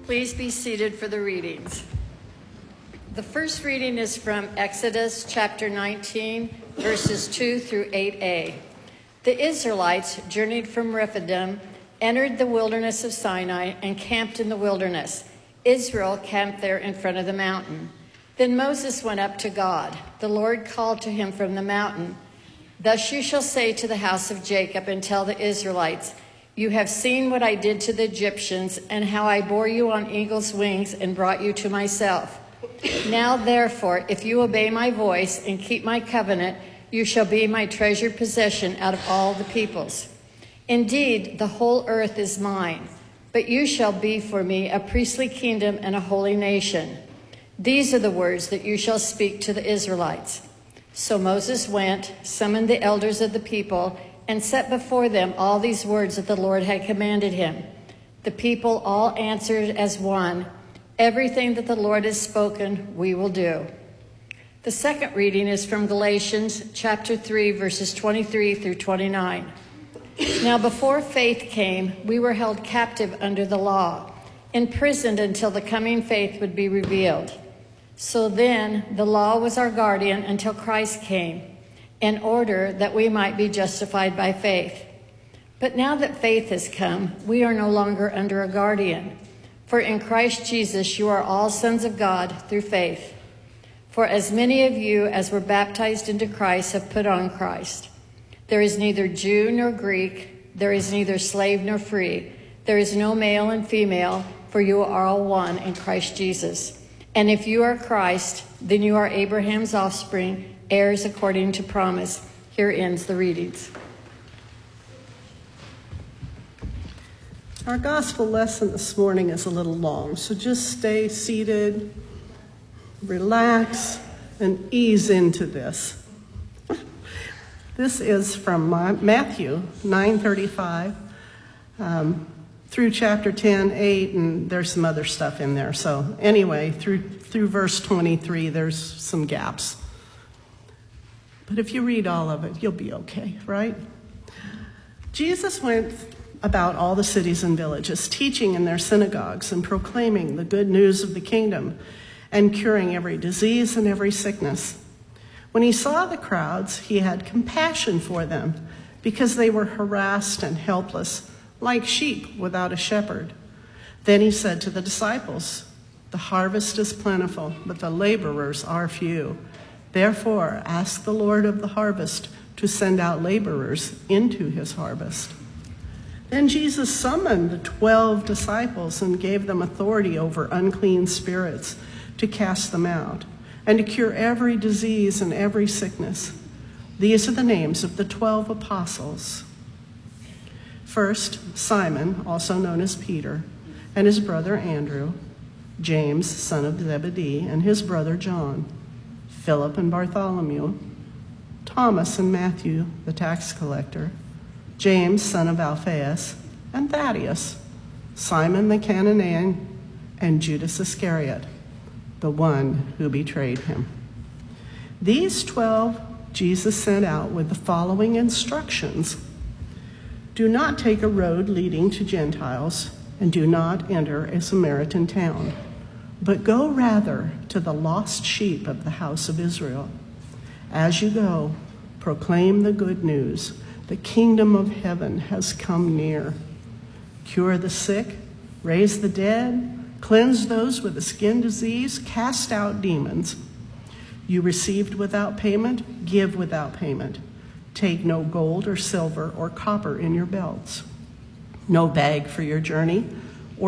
Please be seated for the readings. The first reading is from Exodus chapter 19, verses 2 through 8a. The Israelites journeyed from Rephidim, entered the wilderness of Sinai, and camped in the wilderness. Israel camped there in front of the mountain. Then Moses went up to God. The Lord called to him from the mountain, "Thus you shall say to the house of Jacob and tell the Israelites, you have seen what I did to the Egyptians and how I bore you on eagle's wings and brought you to myself. Now, therefore, if you obey my voice and keep my covenant, you shall be my treasured possession out of all the peoples. Indeed, the whole earth is mine, but you shall be for me a priestly kingdom and a holy nation. These are the words that you shall speak to the Israelites." So Moses went, summoned the elders of the people, and set before them all these words that the Lord had commanded him. The people all answered as one, "Everything that the Lord has spoken, we will do." The second reading is from Galatians chapter 3, verses 23 through 29. Now before faith came, we were held captive under the law, imprisoned until the coming faith would be revealed. So then the law was our guardian until Christ came, in order that we might be justified by faith. But now that faith has come, we are no longer under a guardian. For in Christ Jesus you are all sons of God through faith. For as many of you as were baptized into Christ have put on Christ. There is neither Jew nor Greek, there is neither slave nor free, there is no male and female, for you are all one in Christ Jesus. And if you are Christ, then you are Abraham's offspring, heirs according to promise. Here ends the readings. Our gospel lesson this morning is a little long, so just stay seated, relax, and ease into this. This is from Matthew 9:35 through chapter 10:8, and there's some other stuff in there. So anyway, through verse 23, there's some gaps. But if you read all of it, you'll be okay, right? Jesus went about all the cities and villages, teaching in their synagogues and proclaiming the good news of the kingdom and curing every disease and every sickness. When he saw the crowds, he had compassion for them because they were harassed and helpless, like sheep without a shepherd. Then he said to the disciples, "The harvest is plentiful, but the laborers are few. Therefore, ask the Lord of the harvest to send out laborers into his harvest." Then Jesus summoned the 12 disciples and gave them authority over unclean spirits to cast them out and to cure every disease and every sickness. These are the names of the 12 apostles. First, Simon, also known as Peter, and his brother Andrew, James, son of Zebedee, and his brother John, Philip and Bartholomew, Thomas and Matthew, the tax collector, James, son of Alphaeus, and Thaddeus, Simon the Canaanian, and Judas Iscariot, the one who betrayed him. These 12 Jesus sent out with the following instructions: "Do not take a road leading to Gentiles, and do not enter a Samaritan town, but go rather to the lost sheep of the house of Israel. As you go, proclaim the good news. The kingdom of heaven has come near. Cure the sick, raise the dead, cleanse those with a skin disease, cast out demons. You received without payment, give without payment. Take no gold or silver or copper in your belts. No bag for your journey,